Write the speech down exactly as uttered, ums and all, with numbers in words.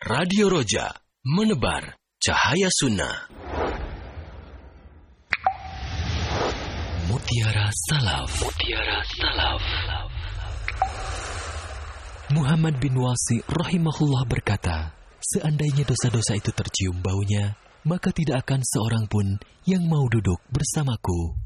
Radio Roja, menebar cahaya sunnah. Mutiara Salaf. Mutiara Salaf. Muhammad bin Wasi rahimahullah berkata, seandainya dosa-dosa itu tercium baunya, maka tidak akan seorang pun yang mau duduk bersamaku.